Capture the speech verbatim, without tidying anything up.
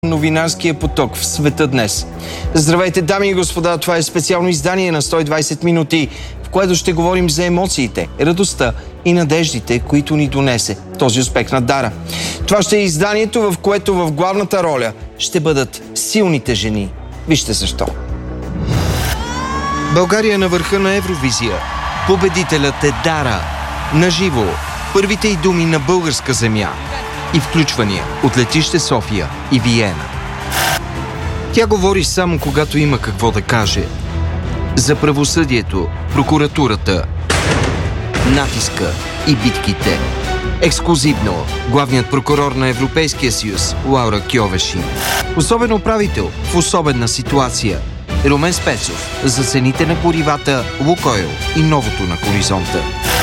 Новинарския поток в света днес. Здравейте, дами и господа, това е специално издание на сто и двайсет минути, в което ще говорим за емоциите, радостта и надеждите, които ни донесе този успех на Дара. Това ще е изданието, в което в главната роля ще бъдат силните жени. Вижте защо. България на върха на Евровизия. Победителят е Дара. Наживо. Първите й думи на българска земя. И включвания от летище София и Виена. Тя говори само когато има какво да каже. За правосъдието, прокуратурата, натиска и битките. Ексклузивно главният прокурор на Европейския съюз Лаура Кьовеши. Особен управител в особена ситуация Румен Спецов за цените на горивата, Лукойл и новото на хоризонта.